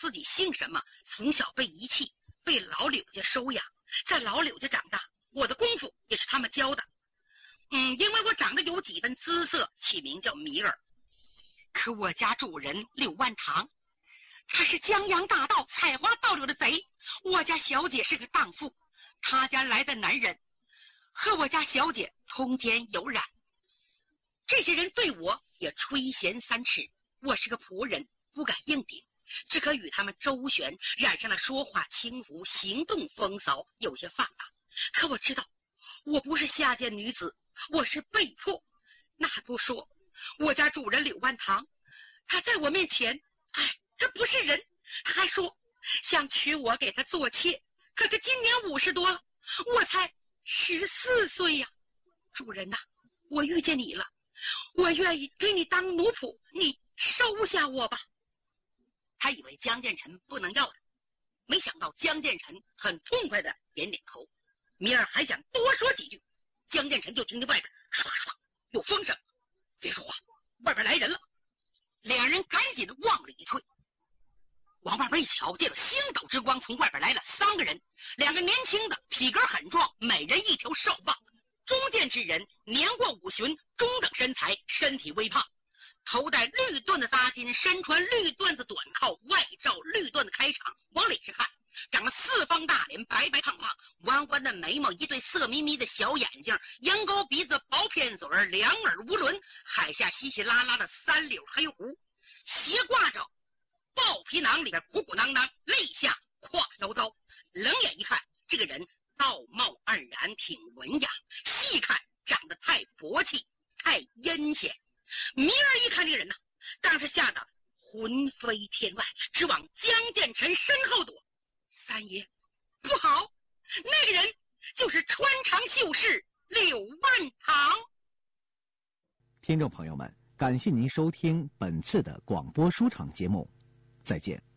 自己姓什么，从小被遗弃，被老柳家收养，在老柳家长大，我的功夫也是他们教的。因为我长得有几分姿色，起名叫米尔。可我家主人柳万堂，他是江洋大盗、采花盗柳的贼。我家小姐是个荡妇，他家来的男人和我家小姐通奸有染。这些人对我也垂涎三尺，我是个仆人，不敢硬顶，只可与他们周旋，染上了说话轻浮，行动风骚，有些放荡。可我知道我不是下贱女子，我是被迫。那还不说，我家主人柳万堂，他在我面前，这不是人。他还说想娶我给他做妾，可是今年50多了，我才14岁呀。主人呐，我遇见你了，我愿意给你当奴仆，你收下我吧。他以为江建成不能要他，没想到江建成很痛快的点点头。米尔还想多说几句，江建成就听见外边唰唰有风声，别说话，外边来人了。两人赶紧的往里一退，往外边一瞧，见了星斗之光，从外边来了3个人，2个年轻的，体格很壮，每人一条哨棒；中间之人年过50旬，中等身材，身体微胖，头戴绿缎的搭巾，身穿绿缎子短靠，外罩绿缎的开场。往里去看，长了4方大脸，白白胖胖，弯弯的眉毛，一对色眯眯的小眼睛，鹰钩鼻子，薄片嘴，两耳无轮，海下稀稀拉拉的3绺黑胡，斜挂着豹皮囊，里边鼓鼓囊囊，肋下胯糟糟。冷眼一看，这个人道貌岸然，挺文雅，细看长得太薄气，太阴险。米尔一看这个人呢，当时吓得魂飞天外，只往江建成身后躲。三爷不好，那个人就是穿肠秀士柳万堂。 听众朋友们，感谢您收听本次的广播书场节目，再见。